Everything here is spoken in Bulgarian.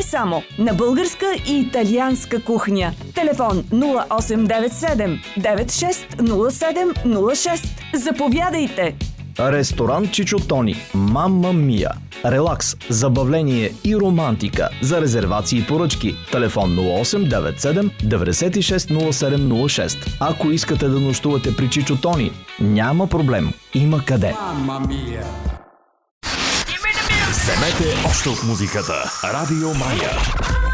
само на българска и италианска кухня. Телефон 0897 960706. Заповядайте! Ресторант Чичо Тони. Мамма Мия. Релакс, забавление и романтика. За резервации и поръчки. Телефон 0897 960706. Ако искате да нощувате при Чичо Тони, няма проблем. Има къде. Мамма Мия. Вземете още от музиката. Радио Мая.